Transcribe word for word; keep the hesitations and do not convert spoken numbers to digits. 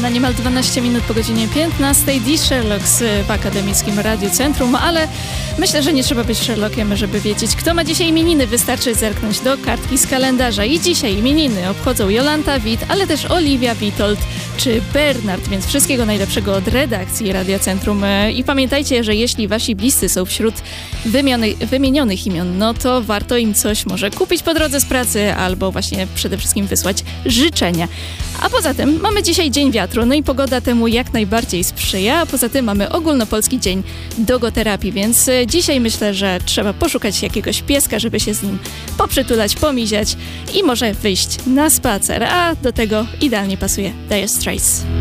na niemal dwanaście minut po godzinie piętnastej. The Sherlocks w Akademickim Radiu Centrum, ale myślę, że nie trzeba być Sherlockiem, żeby wiedzieć, kto ma dzisiaj imieniny. Wystarczy zerknąć do kartki z kalendarza. I dzisiaj imieniny obchodzą Jolanta Witt, ale też Oliwia Witold czy Bernard, więc wszystkiego najlepszego od redakcji Radia Centrum. I pamiętajcie, że jeśli wasi bliscy są wśród wymiany, wymienionych imion, no to warto im coś może kupić po drodze z pracy albo właśnie przede wszystkim wysłać życzenia. A poza tym mamy dzisiaj Dzień Wiatru, no i pogoda temu jak najbardziej sprzyja, a poza tym mamy ogólnopolski dzień dogoterapii, więc dzisiaj myślę, że trzeba poszukać jakiegoś pieska, żeby się z nim poprzytulać, pomiziać i może wyjść na spacer, a do tego idealnie pasuje Dire Straits.